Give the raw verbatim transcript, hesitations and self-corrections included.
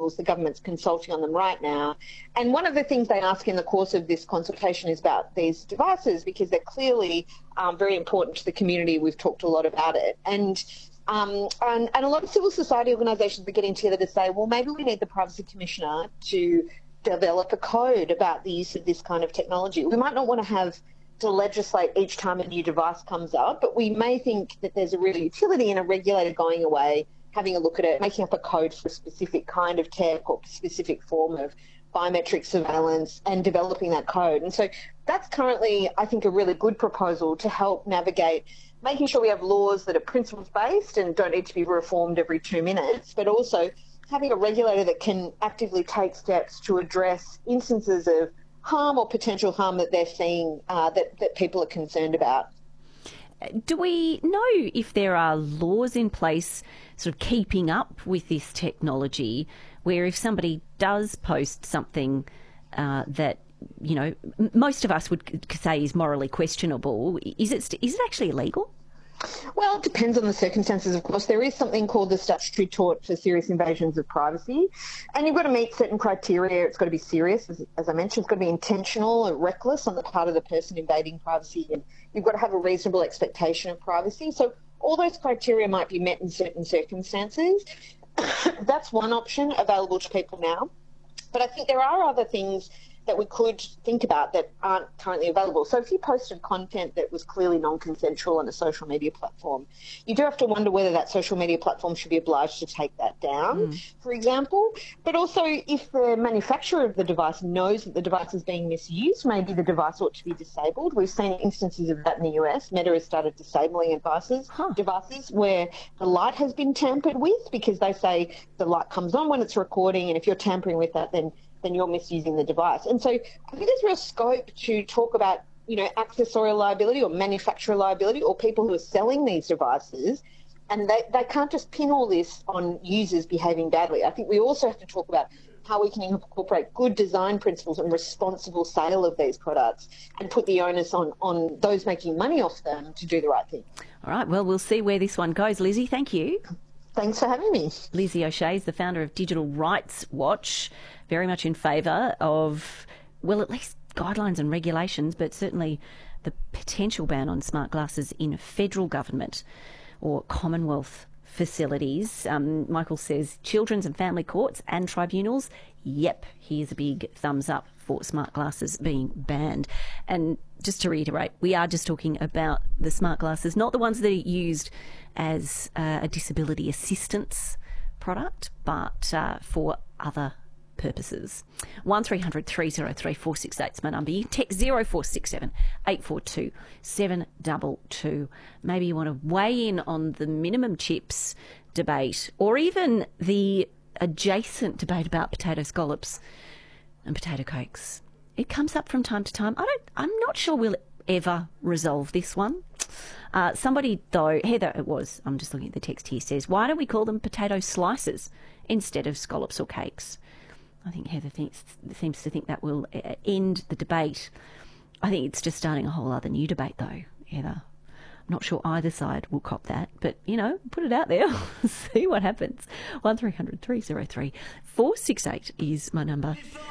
principles. The government's consulting on them right now. And one of the things they ask in the course of this consultation is about these devices, because they're clearly um, very important to the community. We've talked a lot about it. And Um, and, and a lot of civil society organisations are getting together to say, well, maybe we need the Privacy Commissioner to develop a code about the use of this kind of technology. We might not want to have to legislate each time a new device comes up, but we may think that there's a real utility in a regulator going away, having a look at it, making up a code for a specific kind of tech or specific form of biometric surveillance and developing that code. And so that's currently, I think, a really good proposal to help navigate making sure we have laws that are principles-based and don't need to be reformed every two minutes, but also having a regulator that can actively take steps to address instances of harm or potential harm that they're seeing uh, that, that people are concerned about. Do we know if there are laws in place sort of keeping up with this technology, where if somebody does post something uh, that, you know, most of us would say is morally questionable, is it is it actually illegal? Well, it depends on the circumstances, of course. There is something called the statutory tort for serious invasions of privacy, and you've got to meet certain criteria. It's got to be serious, as, as I mentioned. It's got to be intentional or reckless on the part of the person invading privacy, and you've got to have a reasonable expectation of privacy. So all those criteria might be met in certain circumstances. That's one option available to people now. But I think there are other things that we could think about that aren't currently available. So if you posted content that was clearly non-consensual on a social media platform, you do have to wonder whether that social media platform should be obliged to take that down, mm. for example. But also, if the manufacturer of the device knows that the device is being misused, maybe the device ought to be disabled. We've seen instances of that in the U S. Meta has started disabling devices, huh. devices where the light has been tampered with, because they say the light comes on when it's recording, and if you're tampering with that, then then you're misusing the device. And so I think there's real scope to talk about, you know, accessorial liability or manufacturer liability, or people who are selling these devices, and they, they can't just pin all this on users behaving badly. I think we also have to talk about how we can incorporate good design principles and responsible sale of these products, and put the onus on, on those making money off them to do the right thing. All right, well, we'll see where this one goes. Lizzie, thank you. Thanks for having me. Lizzie O'Shea is the founder of Digital Rights Watch, very much in favour of, well, at least guidelines and regulations, but certainly the potential ban on smart glasses in federal government or Commonwealth facilities. Um, Michael says children's and family courts and tribunals, yep, here's a big thumbs up for smart glasses being banned. And just to reiterate, we are just talking about the smart glasses, not the ones that are used as uh, a disability assistance product, but uh, for other purposes. one three hundred three oh three four six eight is my number. You can text zero four six seven eight four two seven two two. Maybe you want to weigh in on the minimum chips debate, or even the adjacent debate about potato scallops and potato cakes. It comes up from time to time. I don't, I'm not sure we'll ever resolve this one. Uh, somebody, though, Heather, it was, I'm just looking at the text here, says, why don't we call them potato slices instead of scallops or cakes? I think Heather thinks, seems to think that will end the debate. I think it's just starting a whole other new debate, though, Heather. I'm not sure either side will cop that, but, you know, put it out there. See what happens. one three hundred three oh three four six eight is my number.